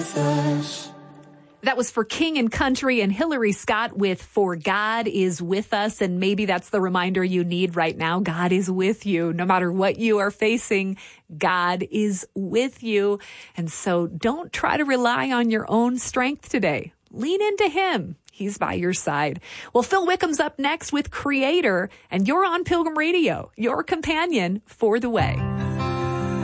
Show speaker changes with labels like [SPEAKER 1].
[SPEAKER 1] with us.
[SPEAKER 2] That was for King and Country and Hillary Scott with For God Is With Us. And maybe that's the reminder you need right now. God is with you. No matter what you are facing, God is with you. And so don't try to rely on your own strength today. Lean into him. He's by your side. Well, Phil Wickham's up next with Creator, and you're on Pilgrim Radio, your companion for the way.